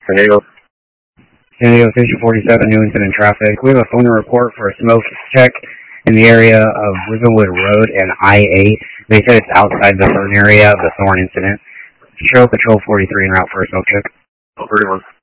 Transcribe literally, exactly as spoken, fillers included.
San Diego. San Diego Station forty-seven, new incident traffic. We have a phone report for a smoke check in the area of Riverwood Road and I eight. They said it's outside the burn area of the Thorn incident. Show Patrol forty-three en route for a smoke check. thirty-one.